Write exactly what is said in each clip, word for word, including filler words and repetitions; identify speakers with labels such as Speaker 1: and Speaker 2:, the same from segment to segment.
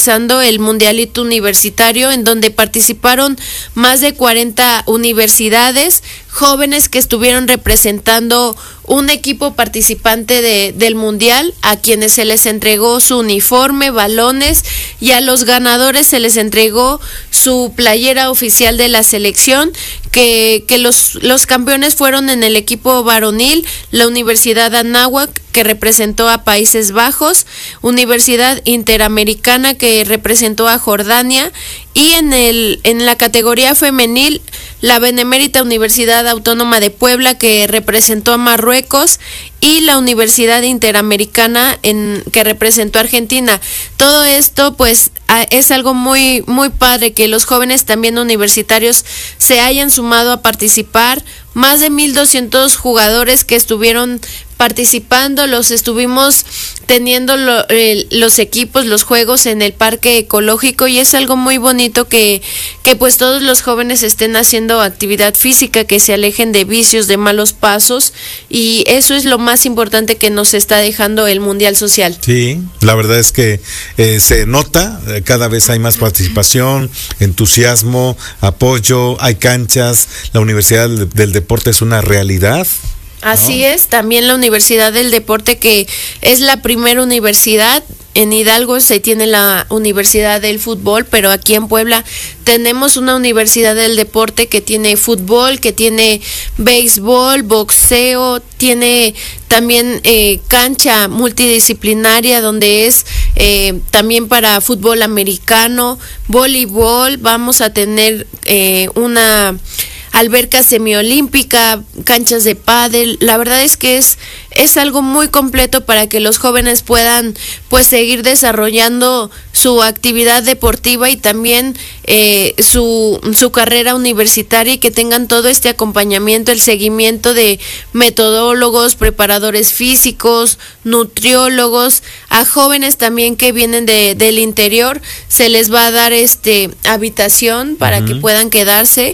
Speaker 1: organizando el Mundialito Universitario, en donde participaron más de cuarenta universidades, jóvenes que estuvieron representando un equipo participante de, del Mundial, a quienes se les entregó su uniforme, balones, y a los ganadores se les entregó su playera oficial de la selección, que, que los, los campeones fueron en el equipo varonil, la Universidad Anáhuac, que representó a Países Bajos, Universidad Interamericana, que representó a Jordania, y en el en la categoría femenil, la Benemérita Universidad Autónoma de Puebla, que representó a Marruecos, y la Universidad Interamericana, en que representó a Argentina. Todo esto pues es algo muy muy padre, que los jóvenes también universitarios se hayan sumado a participar. Más de mil doscientos jugadores que estuvieron participando, los estuvimos teniendo lo, eh, los equipos, los juegos en el parque ecológico, y es algo muy bonito que, que pues todos los jóvenes estén haciendo actividad física, que se alejen de vicios, de malos pasos, y eso es lo más importante que nos está dejando el Mundial Social.
Speaker 2: Sí, la verdad es que eh, se nota, eh, cada vez hay más participación, entusiasmo, apoyo, hay canchas, la Universidad del, del Deporte es una realidad.
Speaker 1: Así
Speaker 2: ¿no?
Speaker 1: es, también la Universidad del Deporte, que es la primera universidad. En Hidalgo se tiene la Universidad del Fútbol, pero aquí en Puebla tenemos una Universidad del Deporte que tiene fútbol, que tiene béisbol, boxeo, tiene también eh, cancha multidisciplinaria, donde es eh, también para fútbol americano, voleibol. Vamos a tener eh, una alberca semiolímpica, canchas de pádel. La verdad es que es es algo muy completo para que los jóvenes puedan pues seguir desarrollando su actividad deportiva y también eh, su su carrera universitaria, y que tengan todo este acompañamiento, el seguimiento de metodólogos, preparadores físicos, nutriólogos. A jóvenes también que vienen de del interior se les va a dar este habitación para uh-huh. que puedan quedarse,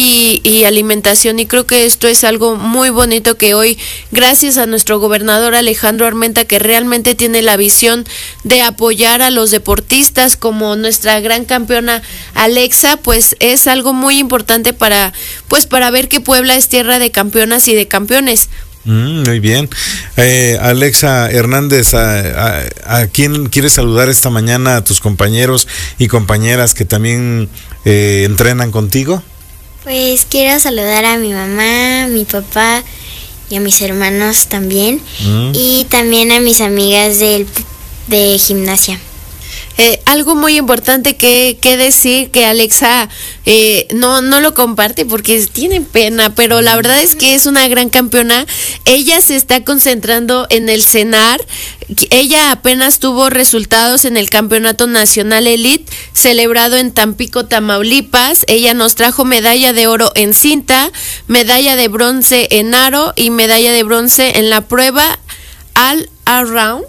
Speaker 1: y y alimentación, y creo que esto es algo muy bonito que hoy, gracias a nuestro gobernador Alejandro Armenta, que realmente tiene la visión de apoyar a los deportistas, como nuestra gran campeona Alexa, pues es algo muy importante para pues para ver que Puebla es tierra de campeonas y de campeones.
Speaker 2: Mm, muy bien. Eh, Alexa Hernández, ¿a, a, ¿a quién quieres saludar esta mañana? ¿A tus compañeros y compañeras que también eh, entrenan contigo?
Speaker 3: Pues quiero saludar a mi mamá, a mi papá y a mis hermanos también, mm. y también a mis amigas del, de gimnasia.
Speaker 1: Eh, algo muy importante que, que decir, que Alexa eh, no, no lo comparte porque tiene pena, pero la verdad es que es una gran campeona. Ella se está concentrando en el cenar. Ella apenas tuvo resultados en el Campeonato Nacional Elite, celebrado en Tampico, Tamaulipas. Ella nos trajo medalla de oro en cinta, medalla de bronce en aro y medalla de bronce en la prueba all around.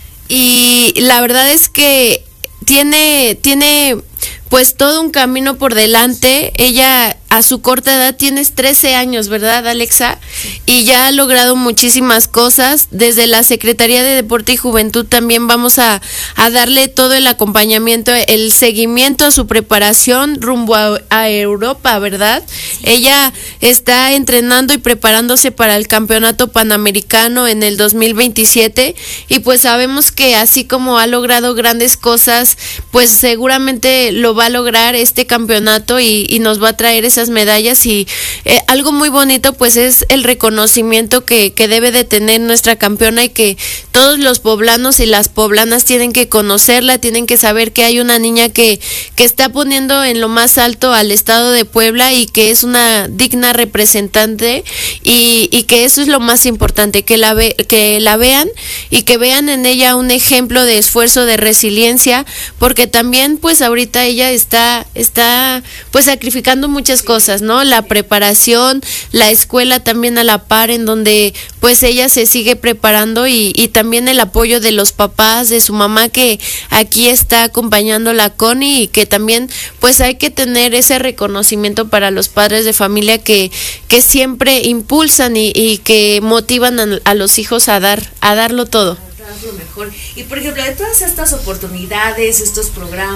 Speaker 1: Y la verdad es que tiene, tiene pues todo un camino por delante. Ella a su corta edad, tienes trece años, ¿verdad, Alexa? Y ya ha logrado muchísimas cosas. Desde la Secretaría de Deporte y Juventud también vamos a, a darle todo el acompañamiento, el seguimiento a su preparación rumbo a, a Europa, ¿verdad? Sí. Ella está entrenando y preparándose para el Campeonato Panamericano en el dos mil veintisiete, y pues sabemos que así como ha logrado grandes cosas, pues seguramente lo va a lograr este campeonato y, y nos va a traer esas medallas. Y eh, algo muy bonito pues es el reconocimiento que, que debe de tener nuestra campeona, y que todos los poblanos y las poblanas tienen que conocerla, tienen que saber que hay una niña que, que está poniendo en lo más alto al estado de Puebla, y que es una digna representante, y, y que eso es lo más importante, que la, ve, que la vean y que vean en ella un ejemplo de esfuerzo, de resiliencia, porque también pues ahorita ella está, está pues sacrificando muchas cosas, ¿no? La preparación, la escuela también a la par, en donde pues ella se sigue preparando, y, y también el apoyo de los papás, de su mamá, que aquí está acompañándola, Connie, y que también pues hay que tener ese reconocimiento para los padres de familia que, que siempre impulsan y, y que motivan a, a los hijos a dar, a darlo todo.
Speaker 4: Lo mejor. Y por ejemplo, de todas estas oportunidades, estos programas,